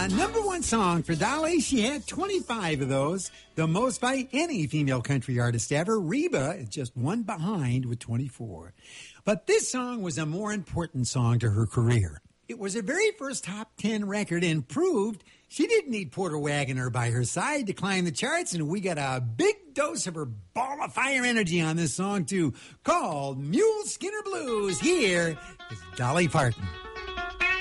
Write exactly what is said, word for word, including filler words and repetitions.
a number one song for Dolly. She had twenty-five of those, the most by any female country artist ever. Reba is just one behind with twenty-four. But this song was a more important song to her career. It was her very first top ten record and proved she didn't need Porter Wagoner by her side to climb the charts, and we got a big dose of her ball of fire energy on this song, too, called Mule Skinner Blues. Here is Dolly Parton.